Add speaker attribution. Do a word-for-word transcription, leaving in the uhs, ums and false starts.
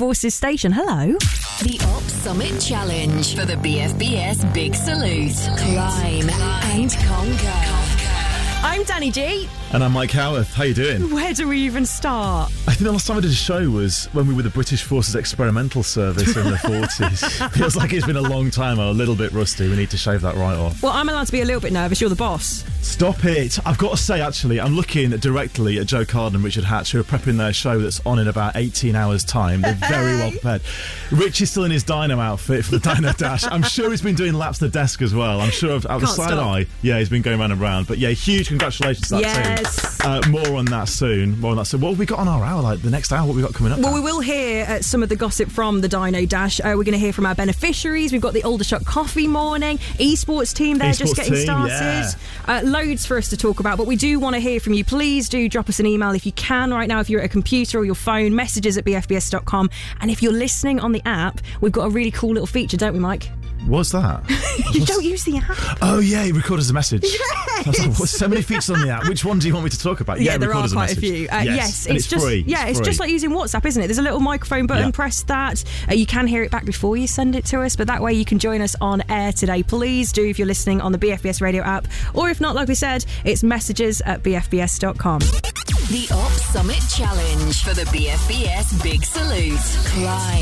Speaker 1: Forces station. Hello.
Speaker 2: The Op Summit Challenge for the B F B S Big Salute. Climb and conquer.
Speaker 1: I'm Danny G.
Speaker 3: And I'm Mike Howarth. How you doing?
Speaker 1: Where do we even start?
Speaker 3: I think the last time I did a show was when we were the British Forces Experimental Service in the forties. Feels like it's been a long time. I'm a little bit rusty. We need to shave that right off.
Speaker 1: Well, I'm allowed to be a little bit nervous. You're the boss.
Speaker 3: Stop it. I've got to say, actually, I'm looking directly at Joe Carden and Richard Hatch, who are prepping their show that's on in about eighteen hours' time. They're very well prepared. Rich is still in his Dino outfit for the Dino Dash. I'm sure he's been doing laps to the desk as well. I'm sure I've, out the side eye, yeah, he's been going round and round. But yeah, huge congratulations to that
Speaker 1: yes.
Speaker 3: team. Uh, more on that soon. More on that soon. What have we got on our hour? Like the next hour, what have we got coming up?
Speaker 1: Well,
Speaker 3: now?
Speaker 1: we will hear uh, some of the gossip from the Dino Dash. Uh, we're going to hear from our beneficiaries. We've got the Aldershot Coffee Morning, esports team. They're
Speaker 3: esports
Speaker 1: just getting
Speaker 3: team,
Speaker 1: started.
Speaker 3: Yeah.
Speaker 1: Uh, loads for us to talk about, but we do want to hear from you. Please do drop us an email if you can right now, if you're at a computer or your phone, messages at b f b s dot com. And if you're listening on the app, we've got a really cool little feature, don't we, Mike?
Speaker 3: What's that?
Speaker 1: You
Speaker 3: What's...
Speaker 1: don't use the app.
Speaker 3: Oh, yeah, you record as a message.
Speaker 1: Yes.
Speaker 3: I was like, what's so many features on the app? Which one do you want me to talk about?
Speaker 1: Yeah,
Speaker 3: Yeah,
Speaker 1: there
Speaker 3: record
Speaker 1: are
Speaker 3: as a
Speaker 1: quite a
Speaker 3: message.
Speaker 1: few. Uh,
Speaker 3: yes,
Speaker 1: yes,
Speaker 3: and
Speaker 1: it's,
Speaker 3: it's
Speaker 1: just
Speaker 3: free.
Speaker 1: yeah,
Speaker 3: it's,
Speaker 1: it's
Speaker 3: free.
Speaker 1: just like using WhatsApp, isn't it? There's a little microphone button.
Speaker 3: Yeah.
Speaker 1: Press that. Uh, you can hear it back before you send it to us, but that way you can join us on air today. Please do if you're listening on the B F B S radio app, or if not, like we said, it's messages at b f b s dot com.
Speaker 2: The Op Summit Challenge for the B F B S Big Salute. Climb